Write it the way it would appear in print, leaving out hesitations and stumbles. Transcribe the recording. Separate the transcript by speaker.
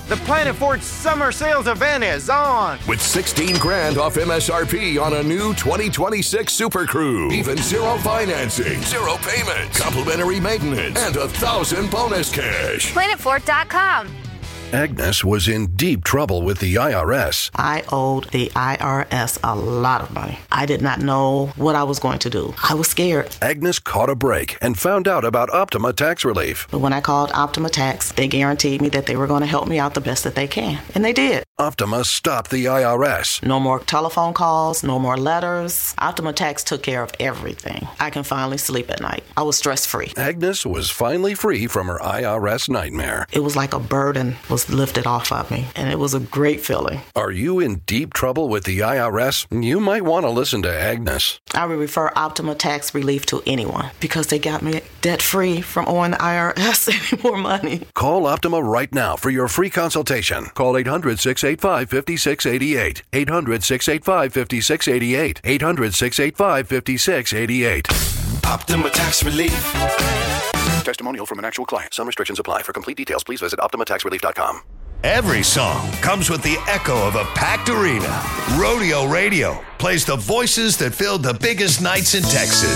Speaker 1: The Planet Ford Summer Sales event is on.
Speaker 2: With $16,000 off MSRP on a new 2026 Super Crew. Even zero financing, zero payment, complimentary maintenance, and $1,000 bonus cash.
Speaker 3: PlanetFord.com.
Speaker 4: Agnes was in deep trouble with the IRS.
Speaker 5: I owed the IRS a lot of money. I did not know what I was going to do. I was scared.
Speaker 4: Agnes caught a break and found out about Optima Tax Relief.
Speaker 5: But when I called Optima Tax, they guaranteed me that they were going to help me out the best that they can. And they did.
Speaker 4: Optima stopped the IRS.
Speaker 5: No more telephone calls, no more letters. Optima Tax took care of everything. I can finally sleep at night. I was stress-free.
Speaker 4: Agnes was finally free from her IRS nightmare.
Speaker 5: It was like a burden was lifted off of me, and it was a great feeling.
Speaker 4: Are you in deep trouble with the IRS? You might want to listen to Agnes.
Speaker 5: I would refer Optima Tax Relief to anyone because they got me debt-free from owing the IRS any more money.
Speaker 4: Call Optima right now for your free consultation. Call 800-685-5688. 800-685-5688. 800-685-5688.
Speaker 6: Optima Tax Relief.
Speaker 4: Testimonial from an actual client. Some restrictions apply. For complete details, please visit OptimaTaxRelief.com.
Speaker 7: Every song comes with the echo of a packed arena. Rodeo Radio plays the voices that filled the biggest nights in Texas.